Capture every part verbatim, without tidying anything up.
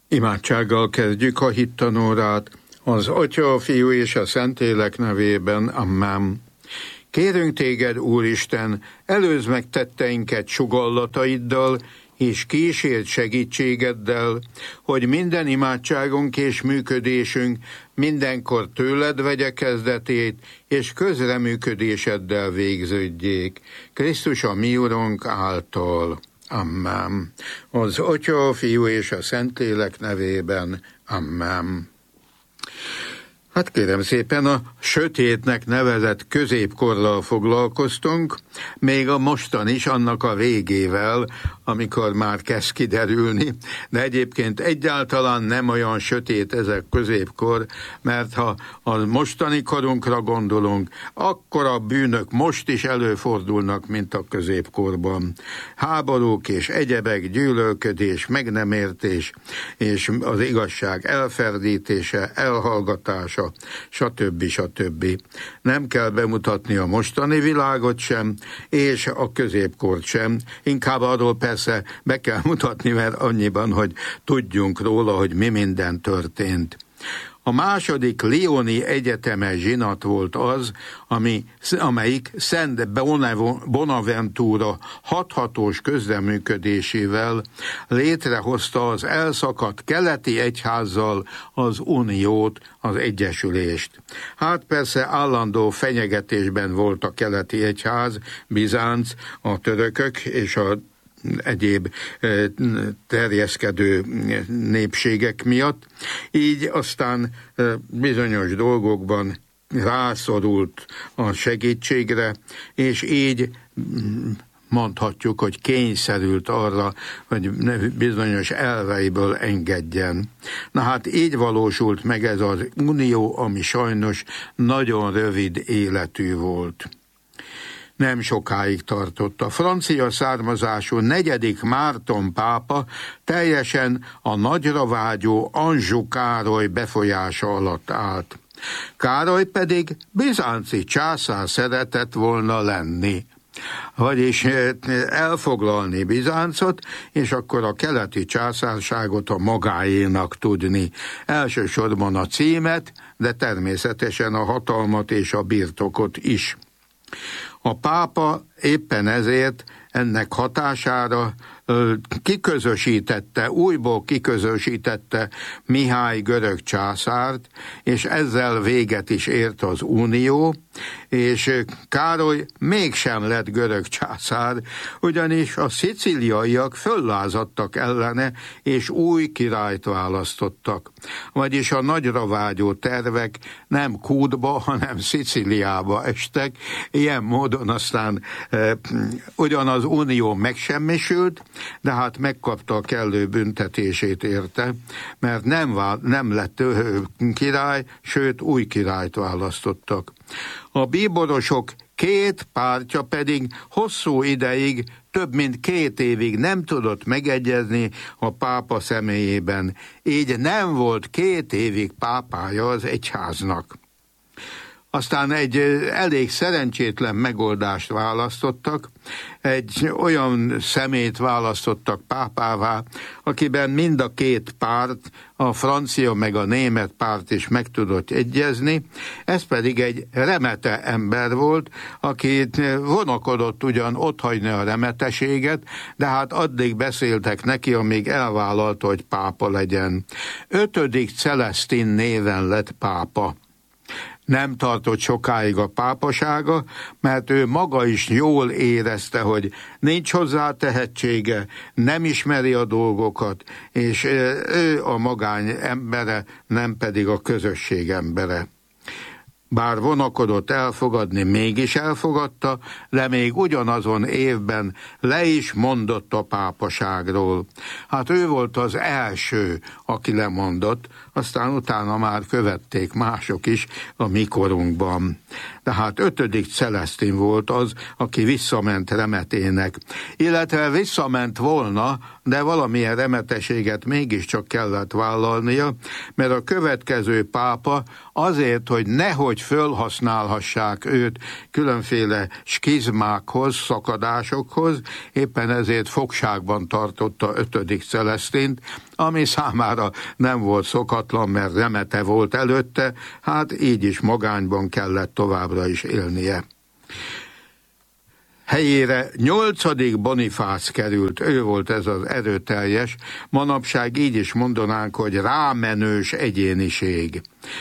Imádsággal kezdjük a hittanórát, az Atya, a Fiú és a Szentlélek nevében, amen. Kérünk téged, Úristen, előzd meg tetteinket sugallataiddal, és kísérd segítségeddel, hogy minden imádságunk és működésünk mindenkor tőled vegye kezdetét, és közreműködéseddel végződjék. Krisztus a mi Urunk által. Amen. Az Atya, a Fiú és a Szentlélek nevében. Amen. Hát kérem szépen, a sötétnek nevezett középkorral foglalkoztunk, még a mostan is annak a végével, amikor már kezd kiderülni, de egyébként egyáltalán nem olyan sötét ez a középkor, mert ha a mostani korunkra gondolunk, akkor a bűnök most is előfordulnak, mint a középkorban. Háborúk és egyebek, gyűlölködés, meg nem értés, és az igazság elferdítése, elhallgatása, stb. stb. Nem kell bemutatni a mostani világot sem, és a középkort sem. Inkább arról persze be kell mutatni, mert annyiban, hogy tudjunk róla, hogy mi minden történt. A második Lyoni egyetemes zsinat volt az, ami, amelyik Szent Bonaventura hathatós közreműködésével létrehozta az elszakadt keleti egyházzal az uniót, az egyesülést. Hát persze állandó fenyegetésben volt a keleti egyház, Bizánc, a törökök és a egyéb terjeszkedő népségek miatt, így aztán bizonyos dolgokban rászorult a segítségre, és így mondhatjuk, hogy kényszerült arra, hogy bizonyos elveiből engedjen. Na hát így valósult meg ez az unió, ami sajnos nagyon rövid életű volt. Nem sokáig tartott. A francia származású negyedik Márton pápa teljesen a nagyra vágyó Anjou Károly befolyása alatt állt. Károly pedig bizánci császár szeretett volna lenni, vagyis elfoglalni Bizáncot, és akkor a keleti császárságot a magáénak tudni. Elsősorban a címet, de természetesen a hatalmat és a birtokot is. A pápa éppen ezért ennek hatására kiközösítette, újból kiközösítette Mihály görög császárt, és ezzel véget is ért az unió, és Károly mégsem lett görög császár, ugyanis a szicíliaiak föllázadtak ellene, és új királyt választottak. Vagyis a nagyra vágyó tervek nem Kútba, hanem Szicíliába estek, ilyen módon aztán e, ugyan az unió megsemmisült, de hát megkapta a kellő büntetését érte, mert nem, vál, nem lett király, sőt új királyt választottak. A bíborosok két pártja pedig hosszú ideig, több mint két évig nem tudott megegyezni a pápa személyében, így nem volt két évig pápája az egyháznak. Aztán egy elég szerencsétlen megoldást választottak, egy olyan szemét választottak pápává, akiben mind a két párt, a francia meg a német párt is meg tudott egyezni, ez pedig egy remete ember volt, aki vonakodott ugyan otthagyni a remeteséget, de hát addig beszéltek neki, amíg elvállalta, hogy pápa legyen. Ötödik Celesztin néven lett pápa. Nem tartott sokáig a pápasága, mert ő maga is jól érezte, hogy nincs hozzá tehetsége, nem ismeri a dolgokat, és ő a magány embere, nem pedig a közösség embere. Bár vonakodott elfogadni, mégis elfogadta, de még ugyanazon évben le is mondott a pápaságról. Hát ő volt az első, aki lemondott, aztán utána már követték mások is a mi korunkban. De hát ötödik Celesztin volt az, aki visszament remetének. Illetve visszament volna, de valamilyen remeteséget mégiscsak kellett vállalnia, mert a következő pápa azért, hogy nehogy fölhasználhassák őt különféle skizmákhoz, szakadásokhoz, éppen ezért fogságban tartotta ötödik Celesztint, ami számára nem volt szokatlan, mert remete volt előtte, hát így is magányban kellett továbbra is élnie. Helyére nyolcadik Bonifác került, ő volt ez az erőteljes, manapság így is mondanánk, hogy rámenős egyéniség.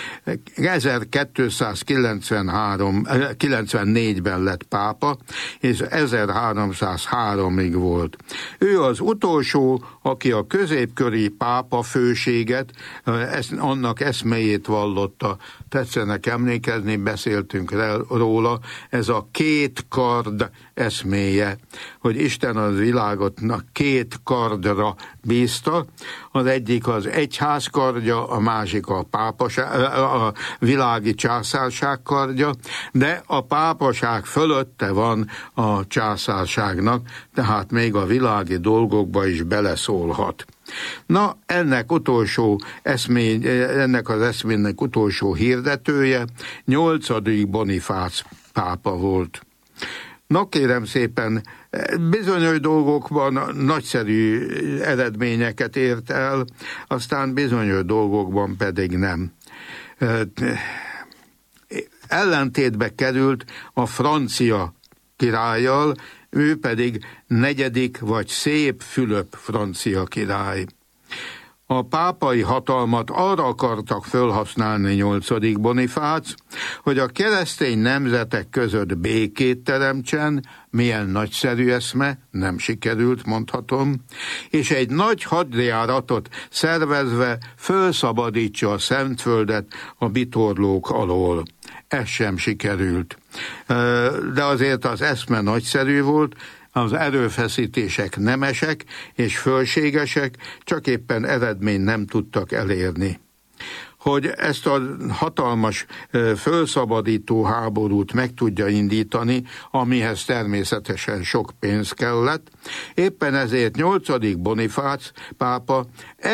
ezerkétszázkilencvennégyben lett pápa, és ezerháromszázháromig volt. Ő az utolsó, aki a középkori pápa főséget, annak eszméjét vallotta. Tetszenek emlékezni, beszéltünk róla, ez a két kard eszméje, hogy Isten az világotnak két kardra bízta, az egyik az egyház kardja, a másik a pápaság, a világi császárság kardja, de a pápaság fölötte van a császárságnak, tehát még a világi dolgokba is beleszólhat. Na, ennek utolsó eszmény, ennek az eszmének utolsó hirdetője nyolcadik Bonifác pápa volt. Na kérem szépen, bizonyos dolgokban nagyszerű eredményeket ért el, aztán bizonyos dolgokban pedig nem. Ellentétbe került a francia királlyal, ő pedig negyedik vagy Szép Fülöp francia király. A pápai hatalmat arra akartak fölhasználni nyolcadik Bonifác, hogy a keresztény nemzetek között békét teremtsen, milyen nagyszerű eszme, nem sikerült, mondhatom, és egy nagy hadjáratot szervezve fölszabadítsa a Szentföldet a bitorlók alól. Ez sem sikerült. De azért az eszme nagyszerű volt, az erőfeszítések nemesek és fölségesek, csak éppen eredményt nem tudtak elérni. Hogy ezt a hatalmas fölszabadító háborút meg tudja indítani, amihez természetesen sok pénz kellett, éppen ezért nyolcadik Bonifác pápa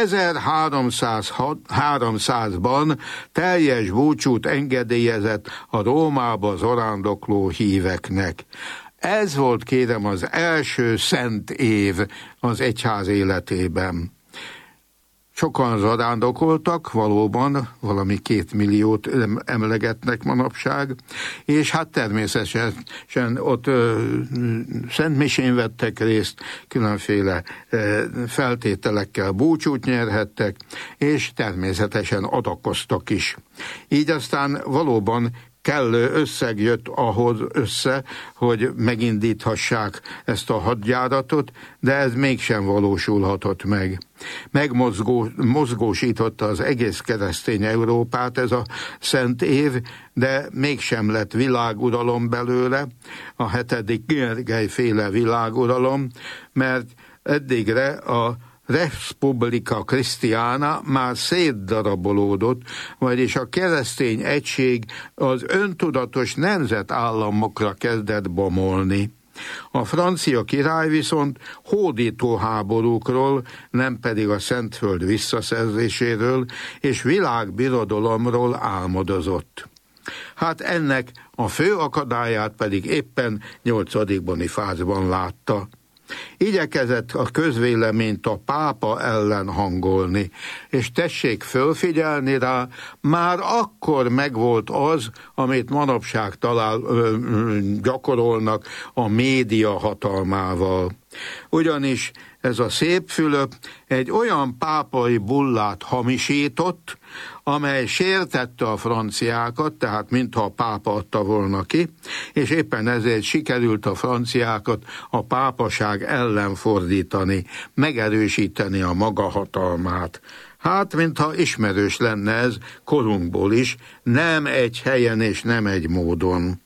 ezerháromszázban teljes búcsút engedélyezett a Rómába zarándokló híveknek. Ez volt, kérem, az első szent év az egyház életében. Sokan zarándokoltak, valóban, valami két milliót emlegetnek manapság, és hát természetesen ott ö, szentmisén vettek részt, különféle ö, feltételekkel búcsút nyerhettek, és természetesen adakoztak is. Így aztán valóban kellő összeg jött ahhoz össze, hogy megindíthassák ezt a hadjáratot, de ez mégsem valósulhatott meg. Megmozgósította az egész keresztény Európát ez a szent év, de mégsem lett világuralom belőle, a hetedik Gergely-féle világuralom, mert eddigre a Respublika Christiana már szétdarabolódott, vagyis a keresztény egység az öntudatos nemzetállamokra kezdett bomolni. A francia király viszont hódító háborúkról, nem pedig a Szentföld visszaszerzéséről és világbirodalomról álmodozott. Hát ennek a fő akadályát pedig éppen nyolcadik Bonifácban látta. Igyekezett a közvéleményt a pápa ellen hangolni, és tessék fölfigyelni rá, már akkor megvolt az, amit manapság talál, ö, ö, gyakorolnak a média hatalmával. Ugyanis ez a Szép Fülöp egy olyan pápai bullát hamisított, amely sértette a franciákat, tehát mintha a pápa adta volna ki, és éppen ezért sikerült a franciákat a pápaság ellen fordítani, megerősíteni a maga hatalmát. Hát, mintha ismerős lenne ez korunkból is, nem egy helyen és nem egy módon.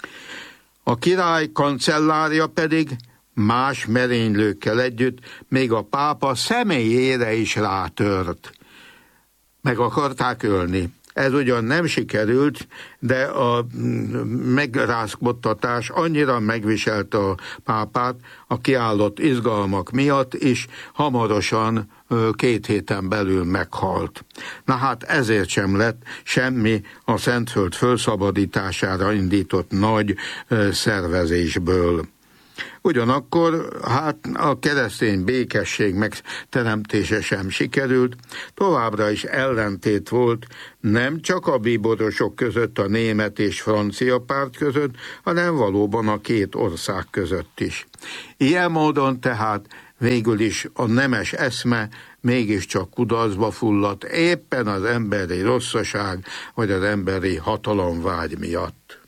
A király kancellárja pedig más merénylőkkel együtt még a pápa személyére is rátört. Meg akarták ölni. Ez ugyan nem sikerült, de a megrázkodtatás annyira megviselte a pápát a kiállott izgalmak miatt, és hamarosan két héten belül meghalt. Na hát ezért sem lett semmi a Szentföld fölszabadítására indított nagy szervezésből. Ugyanakkor hát a keresztény békesség megteremtése sem sikerült, továbbra is ellentét volt nem csak a bíborosok között, a német és francia párt között, hanem valóban a két ország között is. Ilyen módon tehát végül is a nemes eszme mégiscsak kudarcba fulladt éppen az emberi rosszaság vagy az emberi hatalomvágy miatt.